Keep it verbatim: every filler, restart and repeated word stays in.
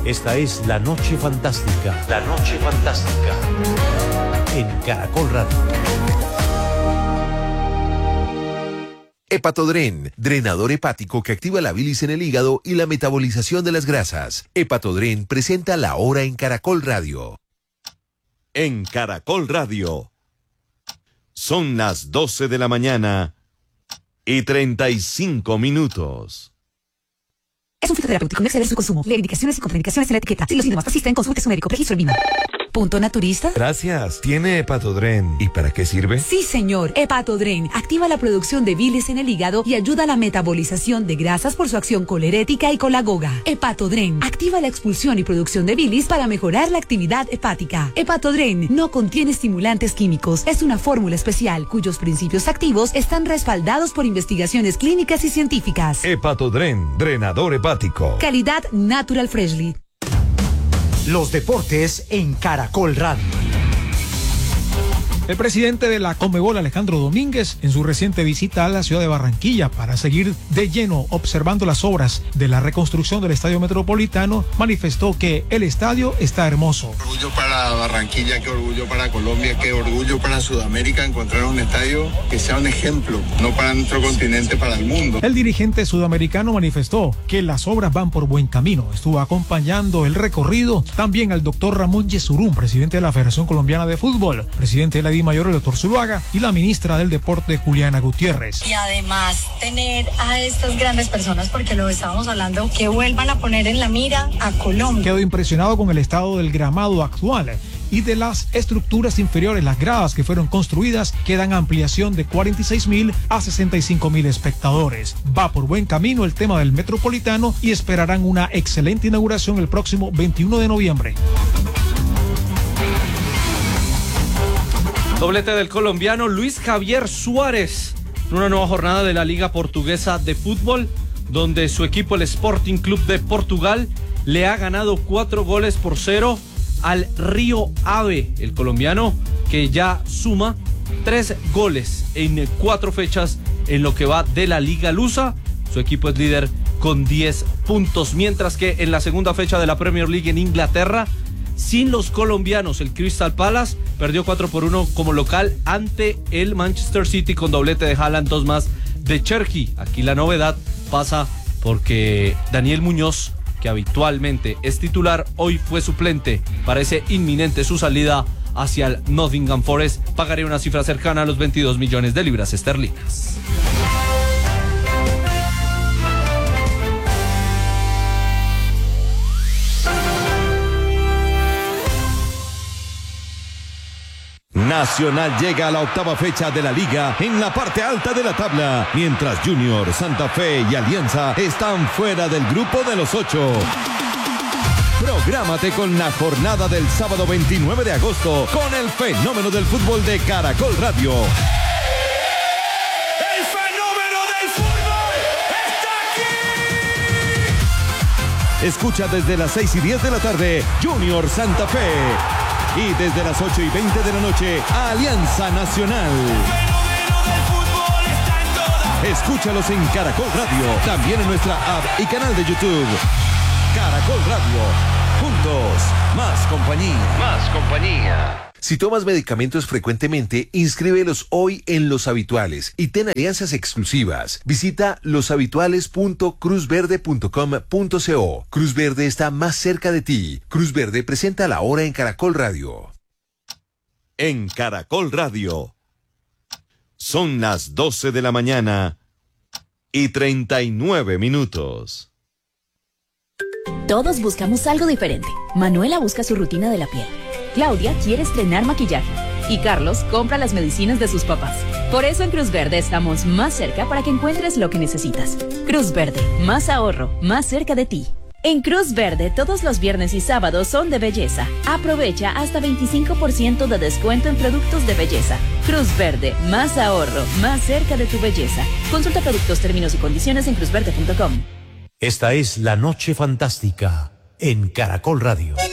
Esta es La Noche Fantástica. La Noche Fantástica. En Caracol Radio. Hepatodren, drenador hepático que activa la bilis en el hígado y la metabolización de las grasas. Hepatodren presenta La Hora en Caracol Radio. En Caracol Radio. Son las doce de la mañana y treinta y cinco minutos. Es un fitoterapéutico, no exceder su consumo. Lee indicaciones y contraindicaciones en la etiqueta. Si los síntomas persisten, consulte su médico. Registro en Vima. ¿Punto naturista? Gracias. ¿Tiene Hepatodren? ¿Y para qué sirve? Sí, señor. Hepatodren activa la producción de bilis en el hígado y ayuda a la metabolización de grasas por su acción colerética y colagoga. Hepatodren activa la expulsión y producción de bilis para mejorar la actividad hepática. Hepatodren no contiene estimulantes químicos. Es una fórmula especial cuyos principios activos están respaldados por investigaciones clínicas y científicas. Hepatodren, drenador hepático. Calidad Natural Freshly. Los deportes en Caracol Radio. El presidente de la Conmebol, Alejandro Domínguez, en su reciente visita a la ciudad de Barranquilla para seguir de lleno observando las obras de la reconstrucción del Estadio Metropolitano, manifestó que el estadio está hermoso. Orgullo para Barranquilla, qué orgullo para Colombia, qué orgullo para Sudamérica encontrar un estadio que sea un ejemplo, no para nuestro continente, para el mundo. El dirigente sudamericano manifestó que las obras van por buen camino. Estuvo acompañando el recorrido también al doctor Ramón Yesurún, presidente de la Federación Colombiana de Fútbol, presidente de la Mayor, el doctor Zuluaga, y la ministra del Deporte, Juliana Gutiérrez. Y además tener a estas grandes personas, porque lo estábamos hablando, que vuelvan a poner en la mira a Colombia. Quedó impresionado con el estado del gramado actual y de las estructuras inferiores. Las gradas que fueron construidas que dan ampliación de cuarenta y seis mil a sesenta y cinco mil espectadores. Va por buen camino el tema del Metropolitano y esperarán una excelente inauguración el próximo veintiuno de noviembre. Doblete del colombiano Luis Javier Suárez en una nueva jornada de la Liga Portuguesa de Fútbol, donde su equipo, el Sporting Club de Portugal, le ha ganado cuatro goles por cero al Río Ave. El colombiano, que ya suma tres goles en cuatro fechas en lo que va de la Liga Lusa. Su equipo es líder con diez puntos, mientras que en la segunda fecha de la Premier League en Inglaterra, sin los colombianos, el Crystal Palace perdió cuatro por uno como local ante el Manchester City con doblete de Haaland, dos más de Cherki. Aquí la novedad pasa porque Daniel Muñoz, que habitualmente es titular, hoy fue suplente. Parece inminente su salida hacia el Nottingham Forest. Pagaría una cifra cercana a los veintidós millones de libras esterlinas. Nacional llega a la octava fecha de la liga en la parte alta de la tabla, mientras Junior, Santa Fe y Alianza están fuera del grupo de los ocho. Prográmate con la jornada del sábado veintinueve de agosto con el fenómeno del fútbol de Caracol Radio. ¡El fenómeno del fútbol está aquí! Escucha desde las seis y diez de la tarde Junior Santa Fe. Y desde las ocho y veinte de la noche, Alianza Nacional. Escúchalos en Caracol Radio, también en nuestra app y canal de YouTube. Caracol Radio, juntos, más compañía. Más compañía. Si tomas medicamentos frecuentemente, inscríbelos hoy en Los Habituales y ten alianzas exclusivas. Visita los habituales punto cruz verde punto com punto co. Cruz Verde está más cerca de ti. Cruz Verde presenta La Hora en Caracol Radio. En Caracol Radio. Son las doce de la mañana y treinta y nueve minutos. Todos buscamos algo diferente. Manuela busca su rutina de la piel. Claudia quiere estrenar maquillaje. Y Carlos compra las medicinas de sus papás. Por eso en Cruz Verde estamos más cerca para que encuentres lo que necesitas. Cruz Verde, más ahorro, más cerca de ti. En Cruz Verde, todos los viernes y sábados son de belleza. Aprovecha hasta veinticinco por ciento de descuento en productos de belleza. Cruz Verde, más ahorro, más cerca de tu belleza. Consulta productos, términos y condiciones en cruz verde punto com. Esta es La Noche Fantástica en Caracol Radio.